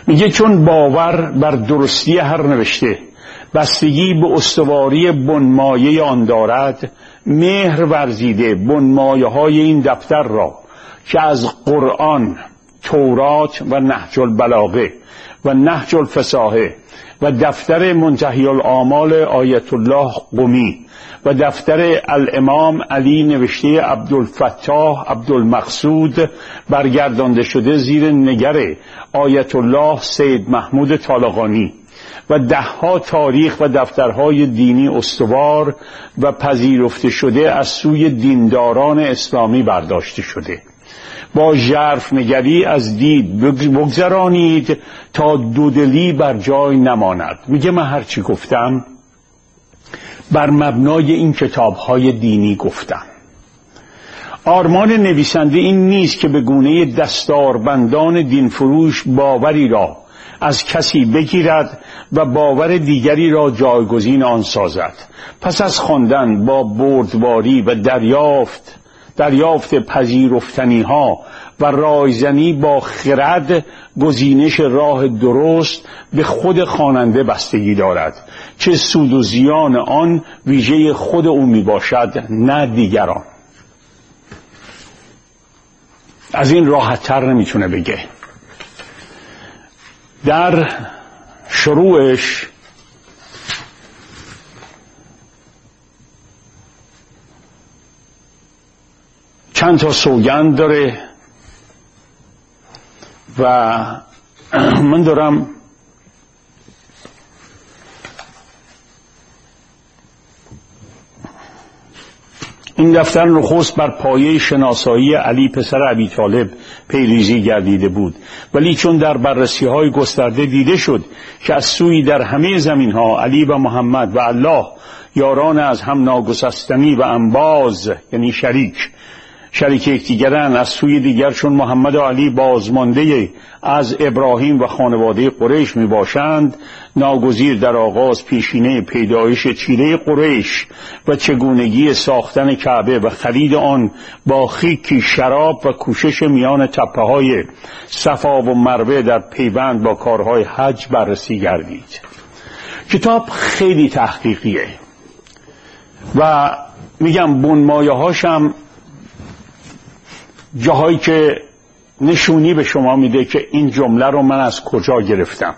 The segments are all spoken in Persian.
میگه چون باور بر درستی هر نوشته بستگی به استواری بنمایه آن دارد، مهر ورزیده بنمایه های این دفتر را که از قرآن، تورات و نهج البلاغه و نهج الفصاحه و دفتر منتهی الآمال آیت الله قمی و دفتر الامام علی نوشته عبدالفتاح عبدالمقصود برگردانده شده زیر نگر آیت الله سید محمود طالقانی و دهها تاریخ و دفترهای دینی استوار و پذیرفته شده از سوی دینداران اسلامی برداشته شده، با ژرف نگری از دید بگذرانید تا دودلی بر جای نماند. میگه من هرچی گفتم بر مبنای این کتابهای دینی گفتم. آرمان نویسنده این نیست که به گونه دستاربندان دین فروش باوری را از کسی بگیرد و باور دیگری را جایگزین آن سازد. پس از خواندن با بردباری و دریافت پذیرفتنی ها و رایزنی با خرد، گزینش راه درست به خود خواننده بستگی دارد، چه سود و زیان آن ویژه خود او می باشد نه دیگران. از این راحت تر نمیتونه بگه. در شروعش چند تا سوگند داره و من دارم این دفتر نخست بر پایه شناسایی علی پسر ابی طالب پیریزی گردیده بود، ولی چون در بررسی های گسترده دیده شد که از سوی در همه زمین ها علی و محمد و الله یاران از هم ناگسستنی و انباز یعنی شریک یکدیگرند، از سوی دیگر چون محمد و علی بازمانده از ابراهیم و خانواده قریش می باشند، ناگزیر در آغاز پیشینه پیدایش چیره قریش و چگونگی ساختن کعبه و خرید آن با خیکی شراب و کوشش میان تپه های صفا و مروه در پیوند با کارهای حج بررسی گردید. کتاب خیلی تحقیقیه و میگم بنمایه هاشم جاهایی که نشونی به شما میده که این جمله رو من از کجا گرفتم.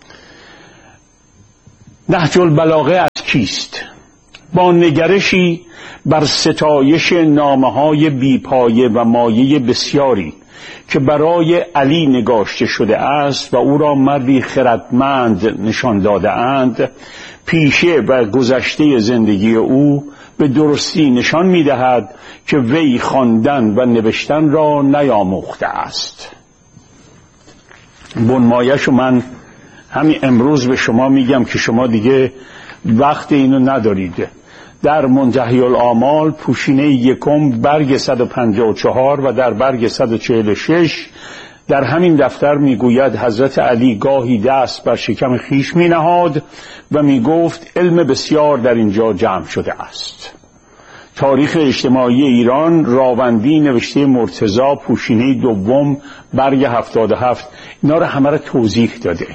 نهج البلاغه از کیست؟ با نگرشی بر ستایش نامه‌های بیپایه و مایه بسیاری که برای علی نگاشته شده است و او را مردی خردمند نشان داده اند، پیشه و گذشته زندگی او به درستی نشان می‌دهد که وی خواندن و نوشتن را نیاموخته است. بنمایه‌شو من همین امروز به شما میگم که شما دیگه وقت اینو ندارید. در منتهی الآمال پوشینه یکم برگ 154 و در برگ 146 در همین دفتر میگوید حضرت علی گاهی دست بر شکم خیش مینهاد و میگفت علم بسیار در اینجا جمع شده است. تاریخ اجتماعی ایران، راوندی نوشته مرتضی، پوشینه دوم برگ 77، اینا رو همه رو توضیح داده.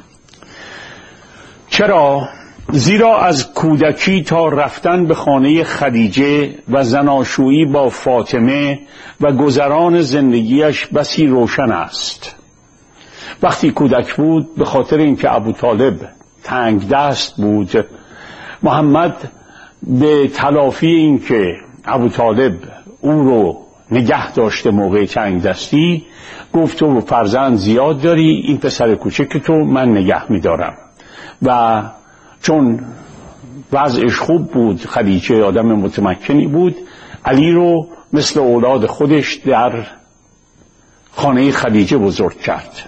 چرا؟ زیرا از کودکی تا رفتن به خانه خدیجه و زناشویی با فاطمه و گذران زندگیش بسی روشن است. وقتی کودک بود به خاطر اینکه ابو طالب تنگ دست بود، محمد به تلافی اینکه ابو طالب او رو نگه داشته موقع تنگ دستی، گفت تو فرزند زیاد داری، این پسر کوچک تو من نگه میدارم. و چون وضعش خوب بود، خدیجه آدم متمکنی بود، علی رو مثل اولاد خودش در خانه خدیجه بزرگ کرد.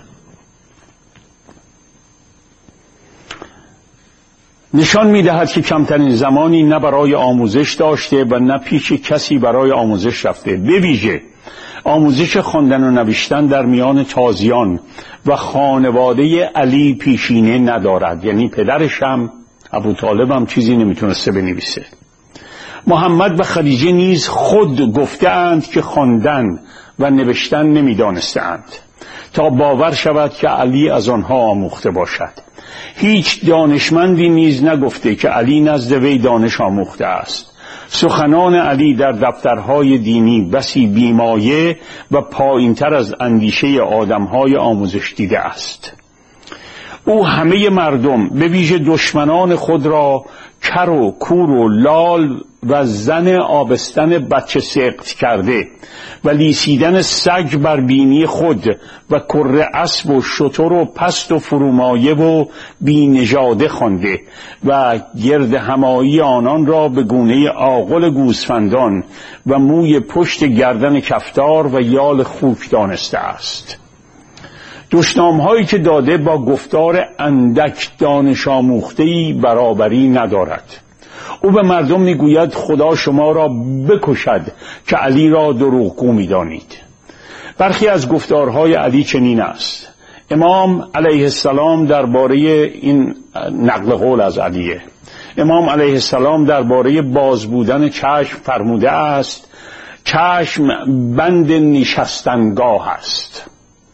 نشان می‌دهد که کمترین زمانی نه برای آموزش داشته و نه پیش کسی برای آموزش رفته. به ویژه آموزش خواندن و نوشتن در میان تازیان و خانواده علی پیشینه ندارد، یعنی پدرش هم ابو طالب هم چیزی نمیتونسته بنویسه. محمد و خدیجه نیز خود گفتند که خواندن و نوشتن نمیدانستند. تا باور شود که علی از آنها آموخته باشد. هیچ دانشمندی نیز نگفته که علی نزد وی دانش آموخته است. سخنان علی در دفترهای دینی بسی بیمایه و پایینتر از اندیشه آدمهای آموزش دیده است. او همه مردم به ویژه دشمنان خود را کر و کور و لال و زن آبستن بچه سقط کرده و لیسیدن سگ بر بینی خود و کره اسب و شتر و پست و فرومایه و بینژاده خوانده و گرد همایی آنان را به گونه آغل گوسفندان و موی پشت گردن کفتار و یال خوک دانسته است. دشنام‌هایی که داده با گفتار اندک دانش آموخته‌ای برابری ندارد. او به مردم میگوید خدا شما را بکشد که علی را دروغگو می‌دانید. برخی از گفتارهای علی چنین است. امام علیه السلام درباره این نقل قول از علیه. امام علیه السلام درباره باز بودن چشم فرموده است چشم بند نشستنگاه است.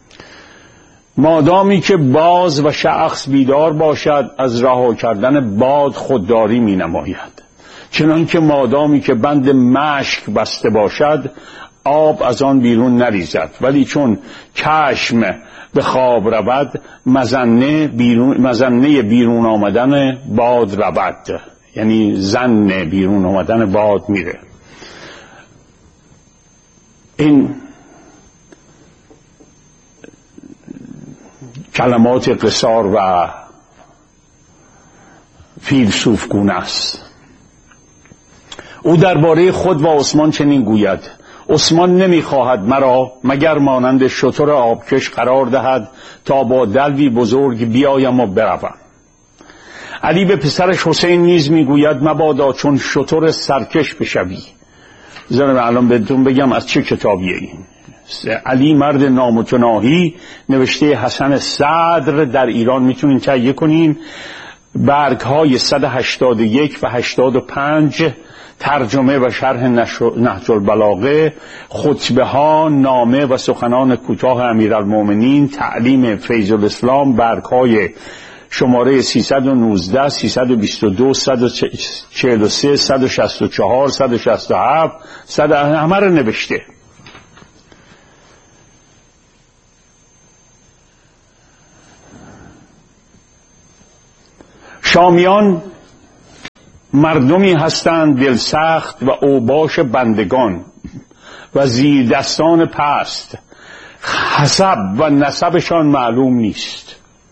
مادامی که باز و شخص بیدار باشد از رها کردن باد خودداری می نماید، چنانکه مادامی که بند مشک بسته باشد آب از آن بیرون نریزد، ولی چون چشم به خواب رود مظنه بیرون آمدن باد رود، یعنی ظن بیرون آمدن باد میره. این کلمات قصار و فیلسوفگونه است. او درباره خود و عثمان چنین گوید: عثمان نمیخواهد مرا مگر مانند شتر آبکش قرار دهد تا با دلوی بزرگ بیایم و بروم. علی به پسرش حسین نیز میگوید مبادا چون شتر سرکش بشوی. زنم الان بهتون بگم از چه کتابیه این. علی مرد نامتناهی، نوشته حسن صدر، در ایران میتونین تهیه کنین. برگ های 181 و 85، ترجمه و شرح نهج البلاغه، خطبه ها، نامه و سخنان کوتاه امیرالمومنین، تعلیم فیض الاسلام، برگ های شماره 319، 322، 143، 164، 167، همه رو نوشته. شامیان مردمی هستند دلسخت و اوباش بندگان و زیر دستان پست، حسب و نسبشان معلوم نیست.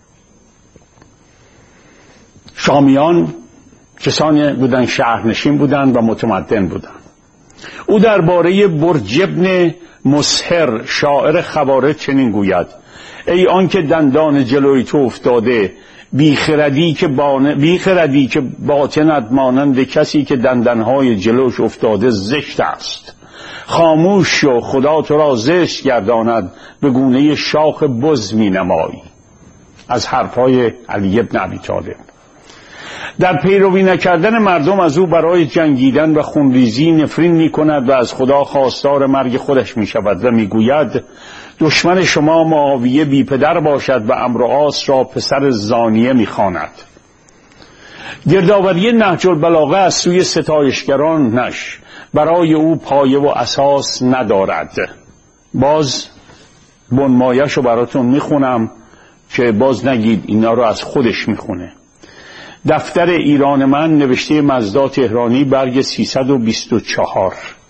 شامیان کسانی بودند شهرنشین بودند و متمدن بودند. او درباره برج ابن مسهر شاعر خوارج چنین گوید: ای آنکه دندان جلوی تو افتاده، بیخردی که باطنت مانند کسی که دندانهای جلوش افتاده زشت است. خاموش شو، خدا تو را زشت گرداند، به گونه شاخ بز می نمایی. از حرفهای علی بن ابی طالب. در پیروی نکردن مردم از او برای جنگیدن و خونریزی نفرین می کند و از خدا خواستار مرگ خودش می شود و می گوید دشمن شما معاویه بی پدر باشد و عمرو عاص را پسر زانیه می خواند. گردآوری نهج البلاغه از سوی ستایشگرانش برای او پایه و اساس ندارد. باز بنمایش رو براتون میخونم که باز نگید اینا رو از خودش میخونه. دفتر ایران من، نوشته مزدا تهرانی، برگ 324.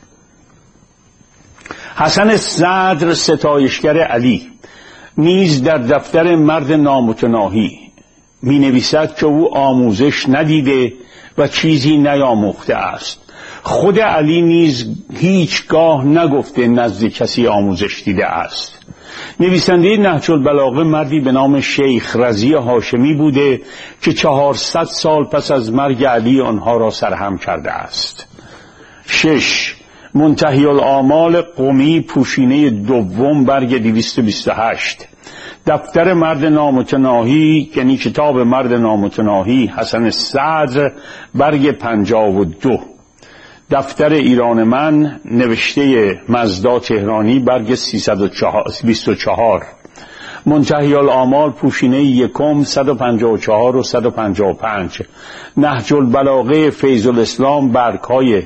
حسن صدر ستایشگر علی نیز در دفتر مرد نامتناهی می نویسد که او آموزش ندیده و چیزی نیاموخته است. خود علی نیز هیچگاه نگفته نزد کسی آموزش دیده است. نویسنده نهج البلاغه مردی به نام شیخ رضی هاشمی بوده که 400 سال پس از مرگ علی آنها را سرهم کرده است. 6. منتهی الآمال قمی، پوشینه دوم، برگ 228. دفتر مرد نامتناهی، یعنی کتاب مرد نامتناهی، حسن صدر، برگ 52. دفتر ایران من، نوشته مزدا تهرانی، برگ 324. منتهی الآمال پوشینه یکم 154 و 155، نهج البلاغه فیض الاسلام برگ‌های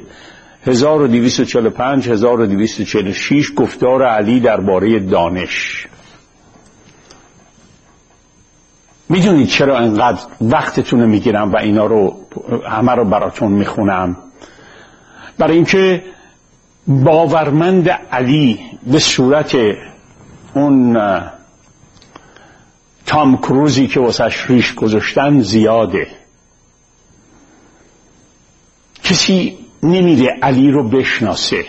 1245 1246، گفتار علی درباره دانش. میدونید چرا انقدر وقتتون رو میگیرم و اینا رو همه رو براتون میخونم؟ برای اینکه باورمند علی به صورت اون تام کروزی که واسش ریش گذاشتن زیاده. کسی نمیره علی رو بشناسه.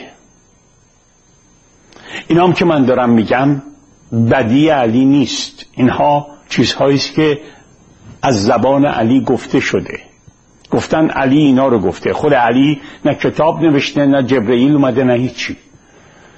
اینام که من دارم میگم بدی علی نیست، اینها چیزهاییست که از زبان علی گفته شده. گفتن علی اینا رو گفته. خود علی نه کتاب نوشته، نه جبرئیل اومده، نه هیچی.